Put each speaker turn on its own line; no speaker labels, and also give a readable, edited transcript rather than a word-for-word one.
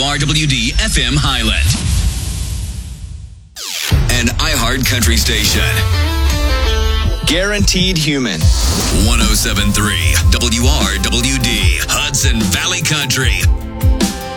WRWD FM Highland. An iHeart Country station.
Guaranteed Human.
107.3 WRWD, Hudson Valley Country.